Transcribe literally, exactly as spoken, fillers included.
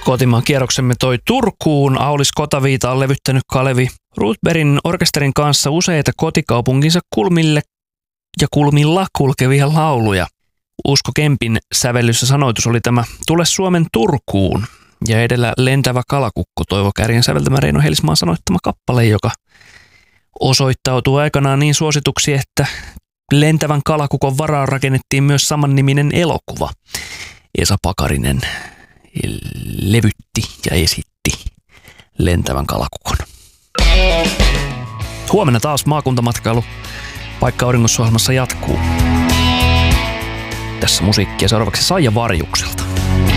Kotimaan kierroksemme toi Turkuun. Aulis Kotaviita on levyttänyt Kalevi Rudbergin orkesterin kanssa useita kotikaupunkinsa kulmille ja kulmilla kulkevia lauluja. Usko Kempin sävellys ja sanoitus oli tämä Tule Suomen Turkuun. Ja edellä Lentävä kalakukko, Toivo Kärjen säveltämä, Reino Helismaan sanoittama kappale, joka osoittautuu aikanaan niin suosituksi, että Lentävän kalakukon varaan rakennettiin myös samanniminen elokuva. Esa Pakarinen levytti ja esitti Lentävän kalakukon. Huomenna taas maakuntamatkailu Paikka auringossa -ohjelmassa jatkuu. Tässä musiikkia seuraavaksi Saija Varjukselta.